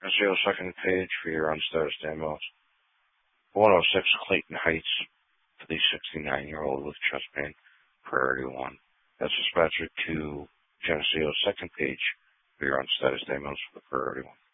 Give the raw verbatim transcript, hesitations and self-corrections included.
Geneseo second page for your unstatus ambulance. one oh six Clayton Heights for the sixty-nine-year-old with chest pain, priority one. That's dispatcher to Geneseo second page for your unstatus ambulance for the priority one.